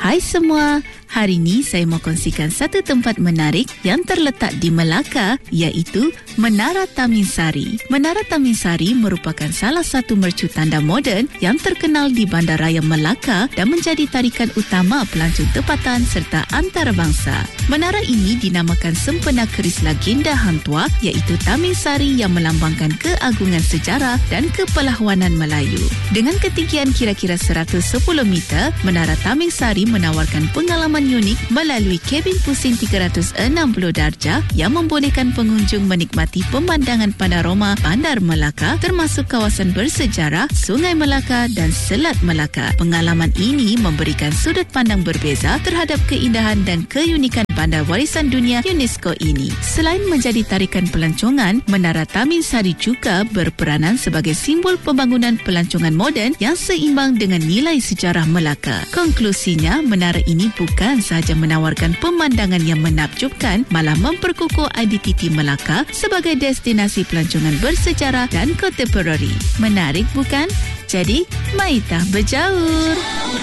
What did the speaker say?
Hai semua, hari ini saya mau kongsikan satu tempat menarik yang terletak di Melaka, iaitu Menara Tamin Sari. Menara Tamin Sari merupakan salah satu mercu tanda moden yang terkenal di Bandaraya Melaka dan menjadi tarikan utama pelancong tempatan serta antarabangsa. Menara ini dinamakan sempena keris legenda Hang Tuah, iaitu Tamin Sari yang melambangkan keagungan sejarah dan kepelahuanan Melayu. Dengan ketinggian kira-kira 110 meter, Menara Tamin Sari menawarkan pengalaman unik melalui kabin pusing 360 darjah yang membolehkan pengunjung menikmati pemandangan panorama Bandar Melaka termasuk kawasan bersejarah, Sungai Melaka dan Selat Melaka. Pengalaman ini memberikan sudut pandang berbeza terhadap keindahan dan keunikan Bandar Warisan Dunia UNESCO ini. Selain menjadi tarikan pelancongan, Menara Tamin Sari juga berperanan sebagai simbol pembangunan pelancongan moden yang seimbang dengan nilai sejarah Melaka. Konklusinya, menara ini bukan sahaja menawarkan pemandangan yang menakjubkan, malah memperkukuh identiti Melaka sebagai destinasi pelancongan bersejarah dan kontemporari. Menarik bukan? Jadi, maitah berjaur!